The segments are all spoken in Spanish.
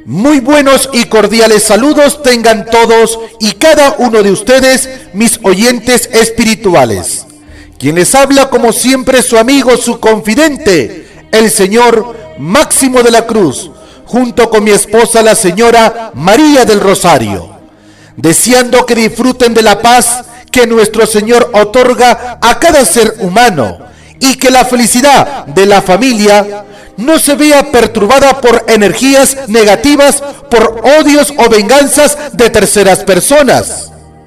Muy buenos y cordiales saludos tengan todos y cada uno de ustedes, mis oyentes espirituales. Quien les habla, como siempre, su amigo, su confidente, el señor Máximo de la Cruz, junto con mi esposa, la señora María del Rosario, deseando que disfruten de la paz que nuestro Señor otorga a cada ser humano y que la felicidad de la familia no se vea perturbada por energías negativas, por odios o venganzas de terceras personas.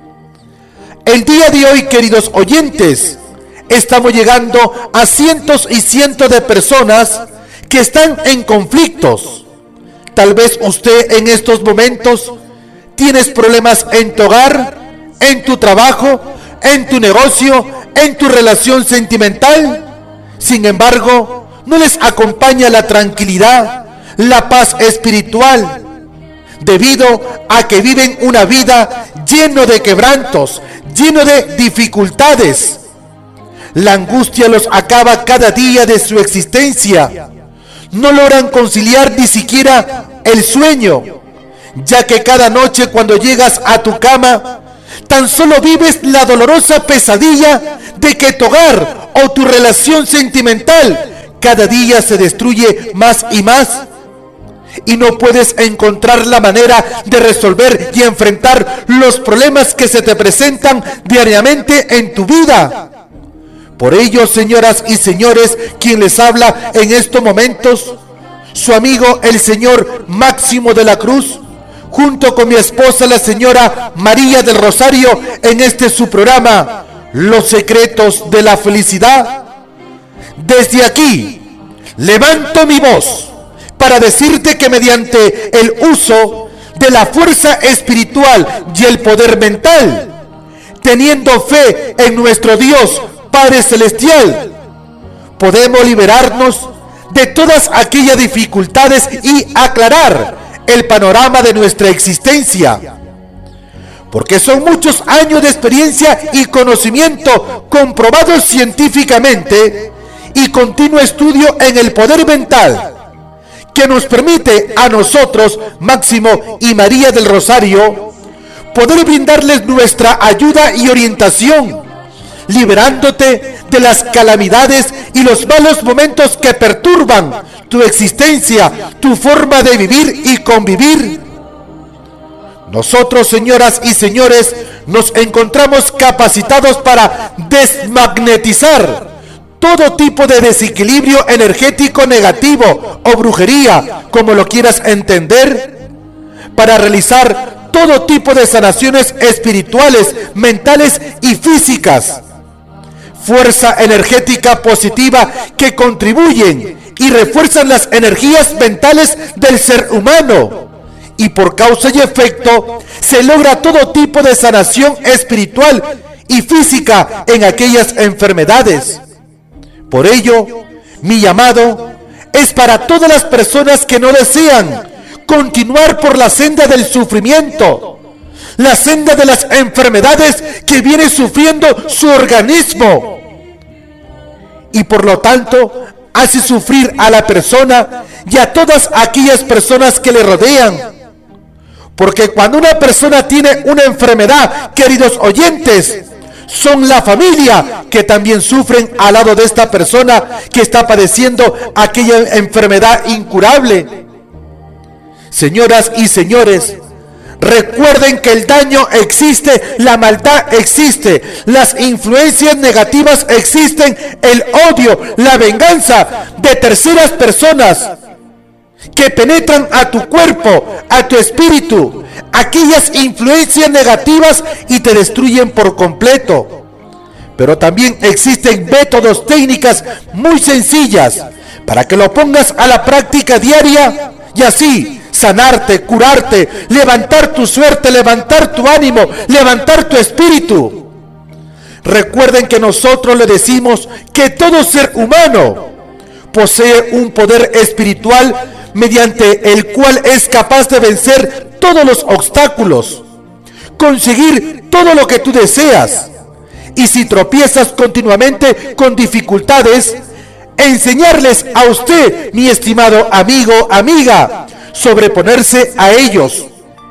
El día de hoy, queridos oyentes, estamos llegando a cientos y cientos de personas que están en conflictos. Tal vez usted en estos momentos tienes problemas en tu hogar, en tu trabajo, en tu negocio, en tu relación sentimental. Sin embargo, no les acompaña la tranquilidad, la paz espiritual, debido a que viven una vida lleno de quebrantos, lleno de dificultades. La angustia los acaba cada día de su existencia. No logran conciliar ni siquiera el sueño, ya que cada noche cuando llegas a tu cama, tan solo vives la dolorosa pesadilla de que tu hogar o tu relación sentimental cada día se destruye más y más, y no puedes encontrar la manera de resolver y enfrentar los problemas que se te presentan diariamente en tu vida. Por ello, señoras y señores, quien les habla en estos momentos, su amigo el señor Máximo de la Cruz, junto con mi esposa la señora María del Rosario, en este su programa, Los Secretos de la Felicidad. Desde aquí, levanto mi voz para decirte que mediante el uso de la fuerza espiritual y el poder mental, teniendo fe en nuestro Dios Padre Celestial, podemos liberarnos de todas aquellas dificultades y aclarar el panorama de nuestra existencia. Porque son muchos años de experiencia y conocimiento comprobados científicamente y continuo estudio en el poder mental que nos permite a nosotros, Máximo y María del Rosario, poder brindarles nuestra ayuda y orientación, liberándote de las calamidades y los malos momentos que perturban tu existencia, tu forma de vivir y convivir. Nosotros, señoras y señores, nos encontramos capacitados para desmagnetizar todo tipo de desequilibrio energético negativo o brujería, como lo quieras entender, para realizar todo tipo de sanaciones espirituales, mentales y físicas. Fuerza energética positiva que contribuyen y refuerzan las energías mentales del ser humano. Y por causa y efecto se logra todo tipo de sanación espiritual y física en aquellas enfermedades. Por ello, mi llamado es para todas las personas que no desean continuar por la senda del sufrimiento, la senda de las enfermedades que viene sufriendo su organismo, y por lo tanto hace sufrir a la persona y a todas aquellas personas que le rodean. Porque cuando una persona tiene una enfermedad, queridos oyentes, son la familia que también sufren al lado de esta persona que está padeciendo aquella enfermedad incurable. Señoras y señores, recuerden que el daño existe, la maldad existe, las influencias negativas existen, el odio, la venganza de terceras personas que penetran a tu cuerpo, a tu espíritu, aquellas influencias negativas y te destruyen por completo. Pero también existen métodos, técnicas muy sencillas para que lo pongas a la práctica diaria y así sanarte, curarte, levantar tu suerte, levantar tu ánimo, levantar tu espíritu. Recuerden que nosotros le decimos que todo ser humano posee un poder espiritual mediante el cual es capaz de vencer todos los obstáculos, conseguir todo lo que tú deseas. Y si tropiezas continuamente con dificultades, enseñarles a usted, mi estimado amigo, amiga, sobreponerse a ellos.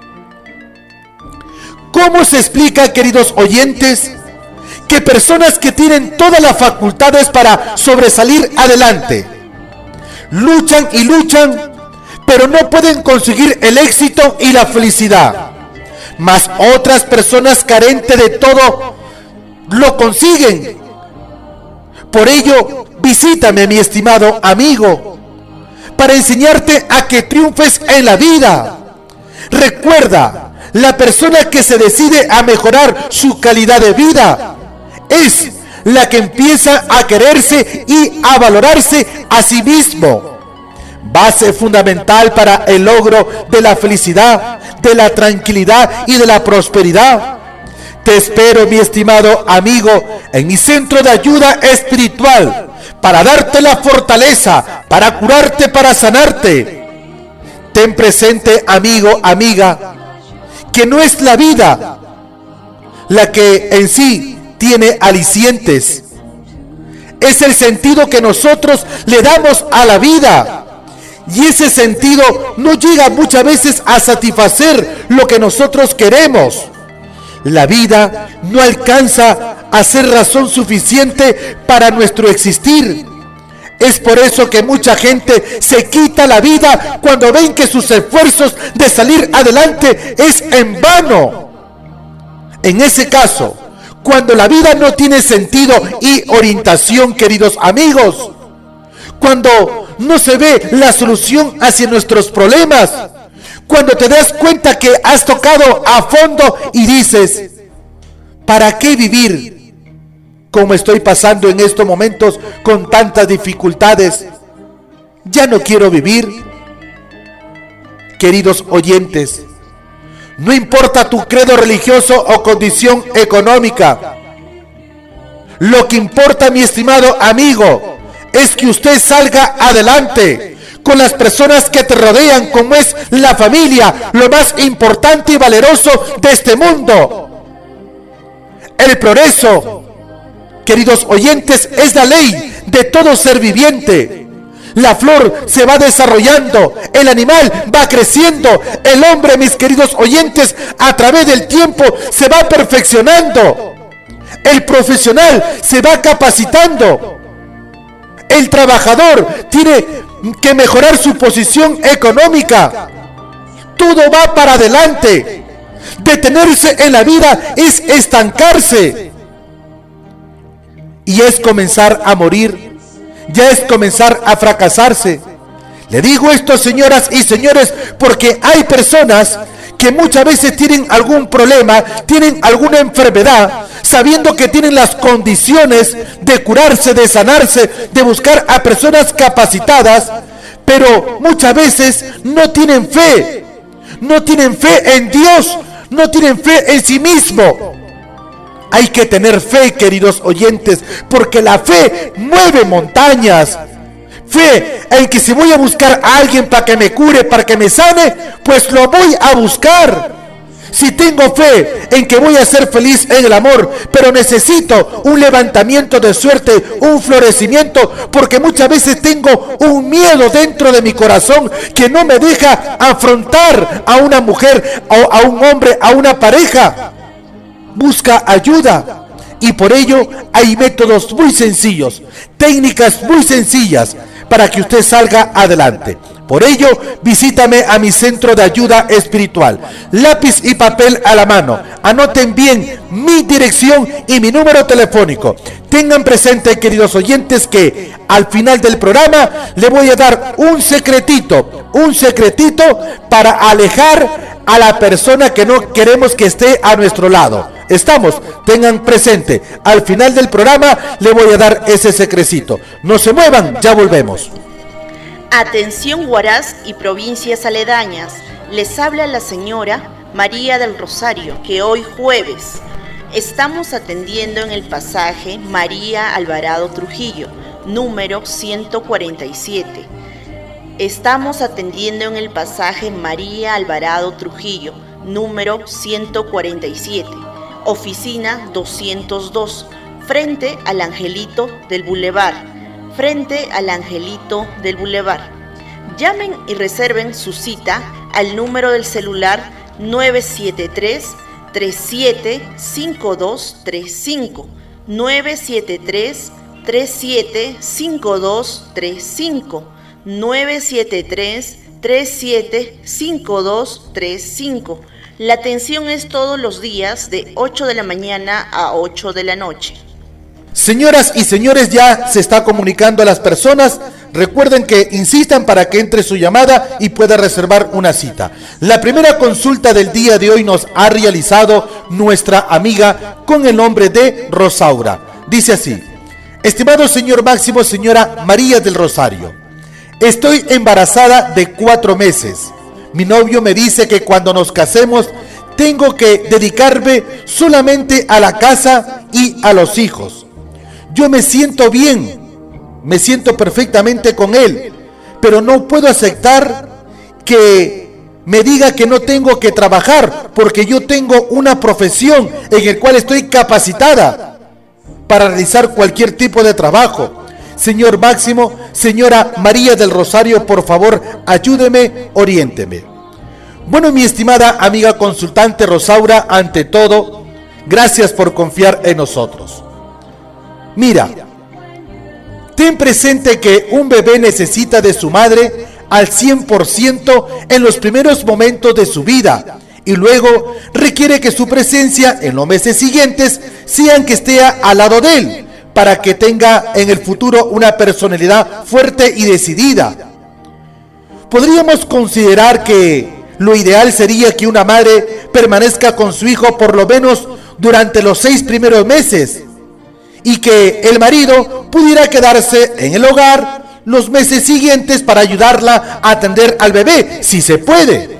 ¿Cómo se explica, queridos oyentes, que personas que tienen todas las facultades para sobresalir adelante, luchan y luchan, pero no pueden conseguir el éxito y la felicidad, mas otras personas carentes de todo lo consiguen? Por ello, visítame, mi estimado amigo, para enseñarte a que triunfes en la vida. Recuerda, la persona que se decide a mejorar su calidad de vida es la que empieza a quererse y a valorarse a sí mismo. Base fundamental para el logro de la felicidad, de la tranquilidad y de la prosperidad. Te espero, mi estimado amigo, en mi centro de ayuda espiritual, para darte la fortaleza, para curarte, para sanarte. Ten presente, amigo, amiga, que no es la vida la que en sí tiene alicientes. Es el sentido que nosotros le damos a la vida. Y ese sentido no llega muchas veces a satisfacer lo que nosotros queremos. La vida no alcanza a ser razón suficiente para nuestro existir. Es por eso que mucha gente se quita la vida cuando ven que sus esfuerzos de salir adelante es en vano. En ese caso, cuando la vida no tiene sentido y orientación, queridos amigos, cuando no se ve la solución hacia nuestros problemas, cuando te das cuenta que has tocado a fondo y dices, ¿para qué vivir como estoy pasando en estos momentos con tantas dificultades? Ya no quiero vivir. Queridos oyentes, no importa tu credo religioso o condición económica. Lo que importa, mi estimado amigo, es que usted salga adelante con las personas que te rodean, como es la familia, lo más importante y valeroso de este mundo. El progreso, queridos oyentes, es la ley de todo ser viviente. La flor se va desarrollando, el animal va creciendo, el hombre, mis queridos oyentes, a través del tiempo se va perfeccionando. El profesional se va capacitando. El trabajador tiene que mejorar su posición económica. Todo va para adelante. Detenerse en la vida es estancarse. Y es comenzar a morir. Ya es comenzar a fracasarse. Le digo esto, señoras y señores, porque hay personas que muchas veces tienen algún problema, tienen alguna enfermedad, sabiendo que tienen las condiciones de curarse, de sanarse, de buscar a personas capacitadas, pero muchas veces no tienen fe en Dios, no tienen fe en sí mismo. Hay que tener fe, queridos oyentes, porque la fe mueve montañas. Fe en que si voy a buscar a alguien para que me cure, para que me sane, pues lo voy a buscar. Si tengo fe en que voy a ser feliz en el amor, pero necesito un levantamiento de suerte, un florecimiento, porque muchas veces tengo un miedo dentro de mi corazón que no me deja afrontar a una mujer o a un hombre, a una pareja. Busca ayuda. Y por ello hay métodos muy sencillos, técnicas muy sencillas para que usted salga adelante. Por ello, visítame a mi centro de ayuda espiritual. Lápiz y papel a la mano. Anoten bien mi dirección y mi número telefónico. Tengan presente, queridos oyentes, que al final del programa le voy a dar un secretito para alejar a la persona que no queremos que esté a nuestro lado. Estamos, tengan presente, al final del programa le voy a dar ese secrecito. No se muevan, ya volvemos. Atención Huaraz y provincias aledañas, les habla la señora María del Rosario, que hoy jueves estamos atendiendo en el pasaje María Alvarado Trujillo, número 147. Estamos atendiendo en el pasaje María Alvarado Trujillo, número 147. Oficina 202, frente al Angelito del Boulevard. Llamen y reserven su cita al número del celular 973-375235, 973-375235, 973-375235. La atención es todos los días de 8 de la mañana a 8 de la noche. Señoras y señores, ya se está comunicando a las personas. Recuerden que insistan para que entre su llamada y pueda reservar una cita. La primera consulta del día de hoy nos ha realizado nuestra amiga con el nombre de Rosaura. Dice así: estimado señor Máximo, señora María del Rosario, estoy embarazada de 4 meses. Mi novio me dice que cuando nos casemos tengo que dedicarme solamente a la casa y a los hijos. Yo me siento bien, me siento perfectamente con él, pero no puedo aceptar que me diga que no tengo que trabajar, porque yo tengo una profesión en la cual estoy capacitada para realizar cualquier tipo de trabajo. Señor Máximo, señora María del Rosario, por favor, ayúdeme, oriénteme. Bueno, mi estimada amiga consultante Rosaura, ante todo, gracias por confiar en nosotros. Mira, ten presente que un bebé necesita de su madre al 100% en los primeros momentos de su vida y luego requiere que su presencia en los meses siguientes sean que esté al lado de él para que tenga en el futuro una personalidad fuerte y decidida. Podríamos considerar que lo ideal sería que una madre permanezca con su hijo por lo menos durante los 6 primeros meses y que el marido pudiera quedarse en el hogar los meses siguientes para ayudarla a atender al bebé, si se puede.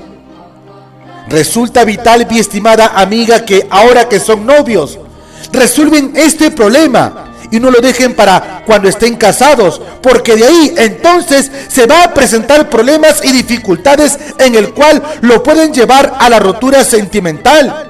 Resulta vital, mi estimada amiga, que ahora que son novios, resuelven este problema y no lo dejen para cuando estén casados, porque de ahí entonces se va a presentar problemas y dificultades en el cual lo pueden llevar a la rotura sentimental.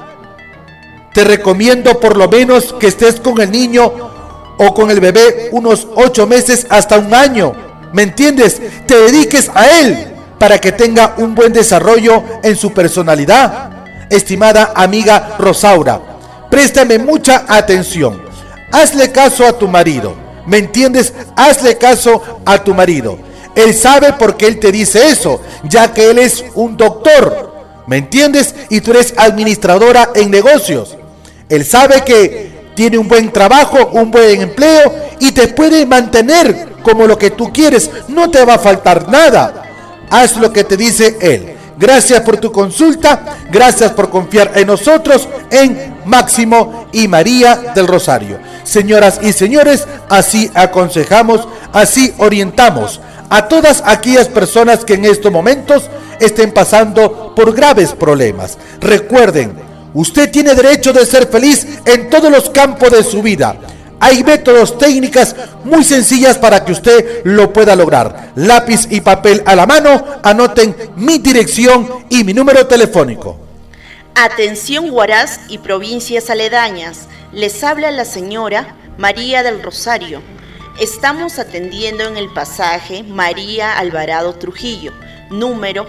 Te recomiendo por lo menos que estés con el niño o con el bebé unos 8 meses hasta 1 año, ¿me entiendes? Te dediques a él para que tenga un buen desarrollo en su personalidad. Estimada amiga Rosaura, préstame mucha atención. Hazle caso a tu marido, ¿me entiendes? Hazle caso a tu marido. Él sabe por qué él te dice eso, ya que él es un doctor, ¿me entiendes? Y tú eres administradora en negocios. Él sabe que tiene un buen trabajo, un buen empleo y te puede mantener como lo que tú quieres. No te va a faltar nada. Haz lo que te dice él. Gracias por tu consulta, gracias por confiar en nosotros, en Máximo y María del Rosario. Señoras y señores, así aconsejamos, así orientamos a todas aquellas personas que en estos momentos estén pasando por graves problemas. Recuerden, usted tiene derecho de ser feliz en todos los campos de su vida. Hay métodos, técnicas muy sencillas para que usted lo pueda lograr. Lápiz y papel a la mano, anoten mi dirección y mi número telefónico. Atención Huaraz y provincias aledañas, les habla la señora María del Rosario. Estamos atendiendo en el pasaje María Alvarado Trujillo, número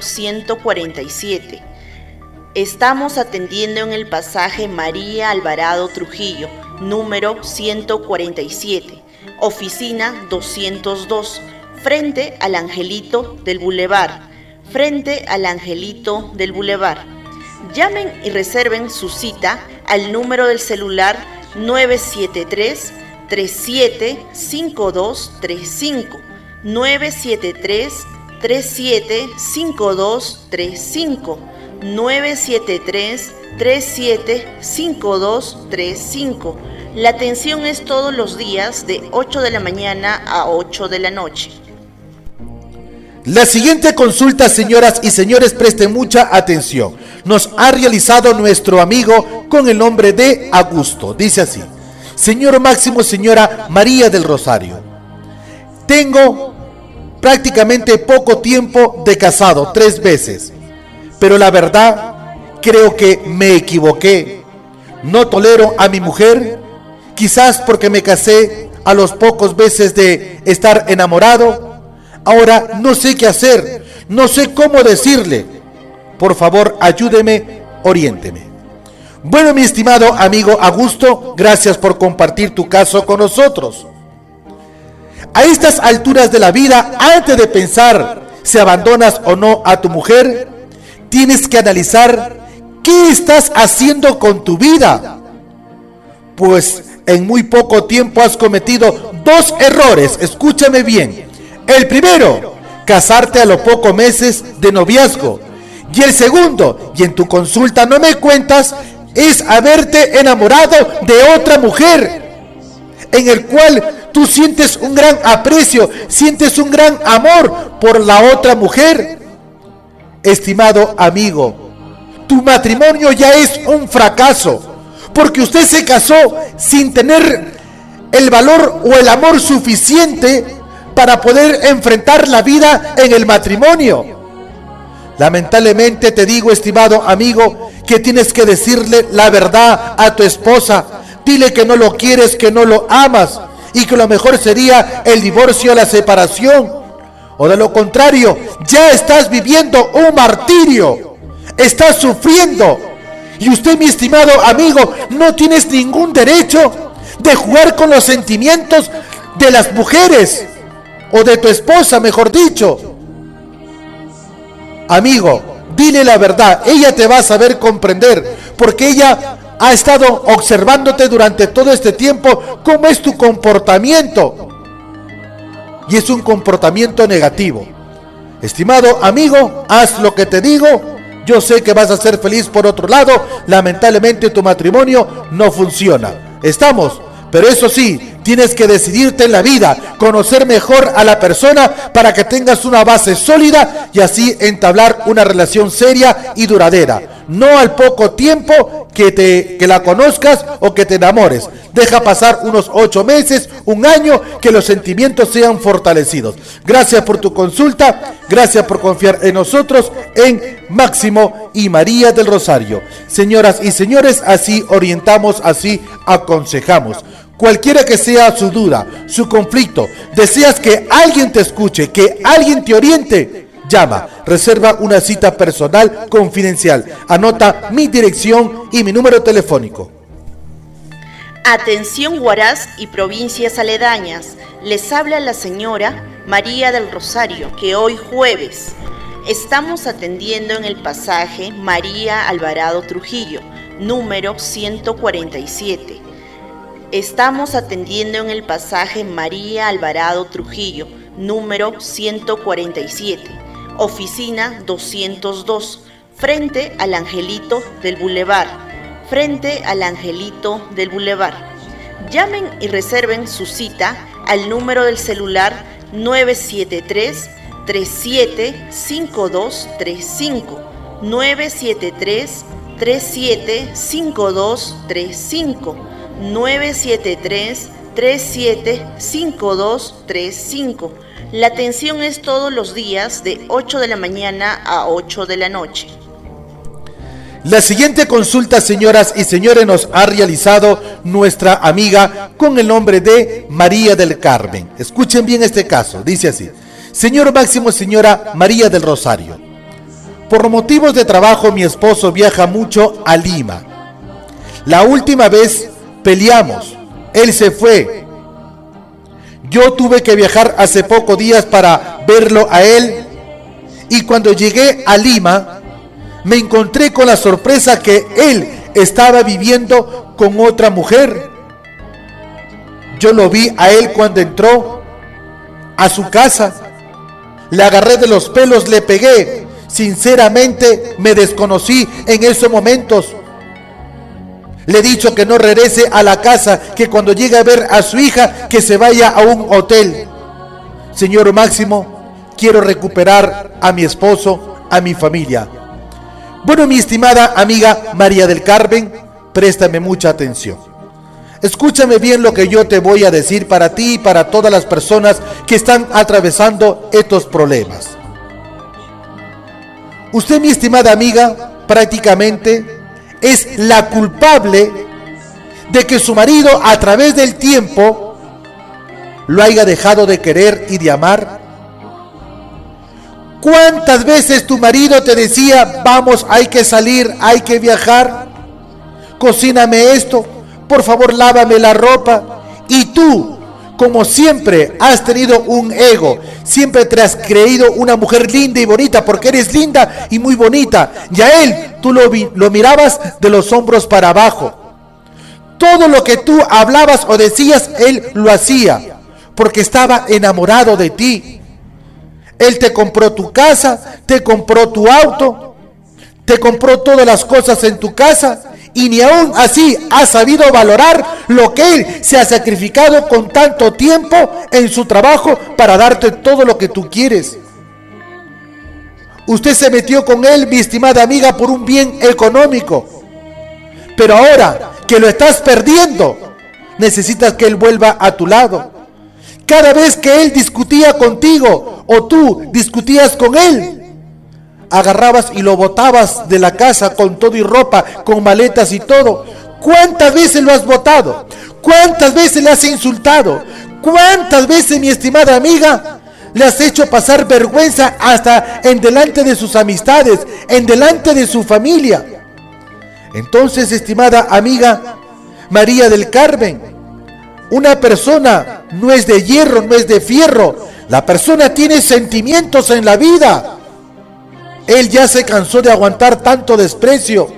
147. Estamos atendiendo en el pasaje María Alvarado Trujillo, número 147, oficina 202, frente al Angelito del Boulevard, Llamen y reserven su cita al número del celular 973-375235, 973-375235, 973-375235. La atención es todos los días de 8 de la mañana a 8 de la noche. La siguiente consulta, señoras y señores, presten mucha atención. Nos ha realizado nuestro amigo con el nombre de Augusto. Dice así: señor Máximo, señora María del Rosario, tengo prácticamente poco tiempo de casado, 3 veces. Pero la verdad, creo que me equivoqué. No tolero a mi mujer, quizás porque me casé a los pocos meses de estar enamorado. Ahora no sé qué hacer. No sé cómo decirle. Por favor, ayúdeme, oriénteme. Bueno, mi estimado amigo Augusto, gracias por compartir tu caso con nosotros. A estas alturas de la vida, antes de pensar si abandonas o no a tu mujer, tienes que analizar qué estás haciendo con tu vida. Pues en muy poco tiempo has cometido 2 errores, escúchame bien. El primero, casarte a los pocos meses de noviazgo. Y el segundo, y en tu consulta no me cuentas, es haberte enamorado de otra mujer, en el cual tú sientes un gran aprecio, sientes un gran amor por la otra mujer. Estimado amigo, tu matrimonio ya es un fracaso, porque usted se casó sin tener el valor o el amor suficiente para poder enfrentar la vida en el matrimonio. Lamentablemente te digo, estimado amigo, que tienes que decirle la verdad a tu esposa. Dile que no lo quieres, que no lo amas y que lo mejor sería el divorcio o la separación. O de lo contrario, ya estás viviendo un martirio. Estás sufriendo. Y usted, mi estimado amigo, no tienes ningún derecho de jugar con los sentimientos de las mujeres o de tu esposa, mejor dicho. Amigo, dile la verdad, ella te va a saber comprender, porque ella ha estado observándote durante todo este tiempo cómo es tu comportamiento. Y es un comportamiento negativo. Estimado amigo, haz lo que te digo. Yo sé que vas a ser feliz por otro lado. Lamentablemente tu matrimonio no funciona. Estamos, pero eso sí, tienes que decidirte en la vida, conocer mejor a la persona para que tengas una base sólida y así entablar una relación seria y duradera. No al poco tiempo que la conozcas o que te enamores. Deja pasar unos 8 meses, 1 año, que los sentimientos sean fortalecidos. Gracias por tu consulta, gracias por confiar en nosotros, en Máximo y María del Rosario. Señoras y señores, así orientamos, así aconsejamos. Cualquiera que sea su duda, su conflicto, deseas que alguien te escuche, que alguien te oriente, llama, reserva una cita personal confidencial. Anota mi dirección y mi número telefónico. Atención Huaraz y provincias aledañas, les habla la señora María del Rosario, que hoy jueves estamos atendiendo en el pasaje María Alvarado Trujillo, número 147. Estamos atendiendo en el pasaje María Alvarado Trujillo, número 147, oficina 202, frente al Angelito del Boulevard. Frente al Angelito del Boulevard. Llamen y reserven su cita al número del celular 973-375235. 973-375235. 973-375235. La atención es todos los días de 8 de la mañana a 8 de la noche. La siguiente consulta, señoras y señores, nos ha realizado nuestra amiga con el nombre de María del Carmen. Escuchen bien este caso, dice así: Señor Máximo, señora María del Rosario, por motivos de trabajo mi esposo viaja mucho a Lima. La última vez peleamos, él se fue. Yo tuve que viajar hace pocos días para verlo a él y cuando llegué a Lima me encontré con la sorpresa que él estaba viviendo con otra mujer. Yo lo vi a él cuando entró a su casa. Le agarré de los pelos, le pegué. Sinceramente me desconocí en esos momentos. Le he dicho que no regrese a la casa, que cuando llegue a ver a su hija, que se vaya a un hotel. Señor Máximo, quiero recuperar a mi esposo, a mi familia. Bueno, mi estimada amiga María del Carmen, préstame mucha atención. Escúchame bien lo que yo te voy a decir para ti y para todas las personas que están atravesando estos problemas. Usted, mi estimada amiga, prácticamente es la culpable de que su marido a través del tiempo lo haya dejado de querer y de amar. ¿Cuántas veces tu marido te decía, vamos, hay que salir, hay que viajar? Cocíname esto, por favor lávame la ropa. Y tú, como siempre, has tenido un ego. Siempre te has creído una mujer linda y bonita porque eres linda y muy bonita. Y a él, tú lo mirabas de los hombros para abajo. Todo lo que tú hablabas o decías, él lo hacía porque estaba enamorado de ti. Él te compró tu casa, te compró tu auto, te compró todas las cosas en tu casa y ni aún así has sabido valorar lo que él se ha sacrificado con tanto tiempo en su trabajo para darte todo lo que tú quieres. Usted se metió con él, mi estimada amiga, por un bien económico. Pero ahora que lo estás perdiendo, necesitas que él vuelva a tu lado. Cada vez que él discutía contigo o tú discutías con él, agarrabas y lo botabas de la casa con todo y ropa, con maletas y todo. ¿Cuántas veces lo has botado? ¿Cuántas veces le has insultado? ¿Cuántas veces, mi estimada amiga, le has hecho pasar vergüenza hasta en delante de sus amistades, en delante de su familia? Entonces, estimada amiga María del Carmen, una persona no es de hierro, no es de fierro. La persona tiene sentimientos en la vida. Él ya se cansó de aguantar tanto desprecio.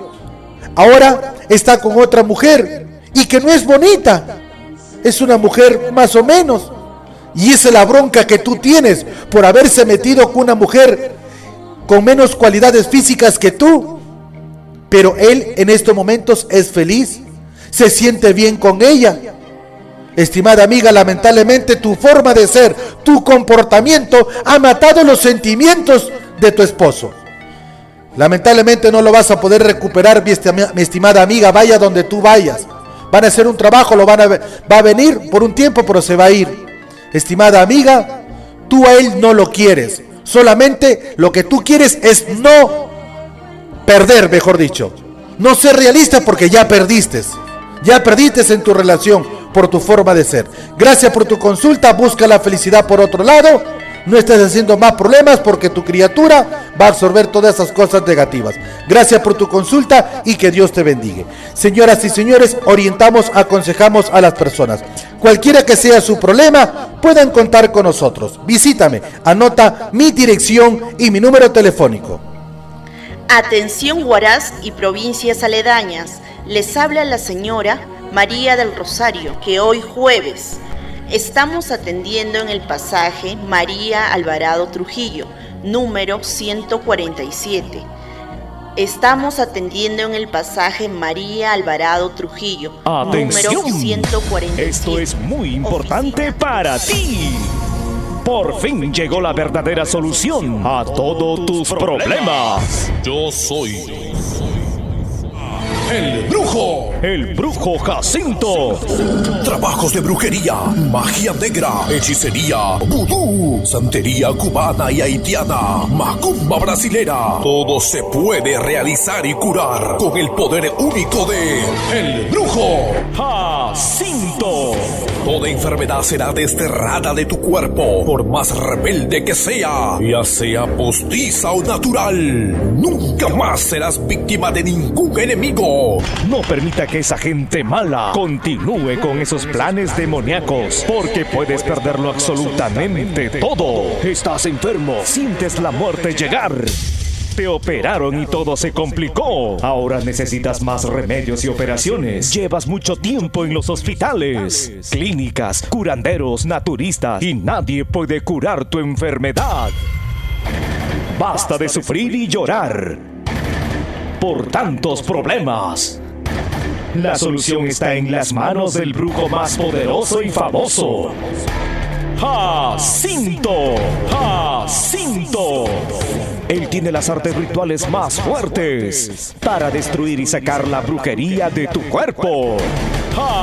Ahora está con otra mujer y que no es bonita. Es una mujer más o menos. Y esa es la bronca que tú tienes por haberse metido con una mujer con menos cualidades físicas que tú. Pero él en estos momentos es feliz. Se siente bien con ella. Estimada amiga, lamentablemente tu forma de ser, tu comportamiento ha matado los sentimientos de tu esposo. Lamentablemente no lo vas a poder recuperar, mi estimada amiga, vaya donde tú vayas. Van a hacer un trabajo, va a venir por un tiempo, pero se va a ir. Estimada amiga, tú a él no lo quieres. Solamente lo que tú quieres es no perder, mejor dicho. No ser realista porque ya perdiste. Ya perdiste en tu relación por tu forma de ser. Gracias por tu consulta. Busca la felicidad por otro lado. No estés haciendo más problemas porque tu criatura va a absorber todas esas cosas negativas. Gracias por tu consulta y que Dios te bendiga. Señoras y señores, orientamos, aconsejamos a las personas. Cualquiera que sea su problema, pueden contar con nosotros. Visítame, anota mi dirección y mi número telefónico. Atención Huaraz y provincias aledañas. Les habla la señora María del Rosario, que hoy jueves estamos atendiendo en el pasaje María Alvarado Trujillo, número 147. Estamos atendiendo en el pasaje María Alvarado Trujillo, ¡atención! Número 147. Esto es muy importante para ti. Por fin llegó la verdadera solución a todos tus problemas. Yo soy el brujo Jacinto. Trabajos de brujería, magia negra, hechicería, vudú, santería cubana y haitiana, macumba brasilera. Todo se puede realizar y curar con el poder único de el brujo Jacinto. Toda enfermedad será desterrada de tu cuerpo, por más rebelde que sea, ya sea postiza o natural. Nunca más serás víctima de ningún enemigo. No permita que esa gente mala continúe con esos planes demoníacos, porque puedes perderlo absolutamente todo. Estás enfermo, sientes la muerte llegar. Te operaron y todo se complicó. Ahora necesitas más remedios y operaciones. Llevas mucho tiempo en los hospitales, clínicas, curanderos, naturistas y nadie puede curar tu enfermedad. Basta de sufrir y llorar por tantos problemas. La solución está en las manos del brujo más poderoso y famoso, Jacinto. Jacinto. Él tiene las artes rituales más fuertes para destruir y sacar la brujería de tu cuerpo.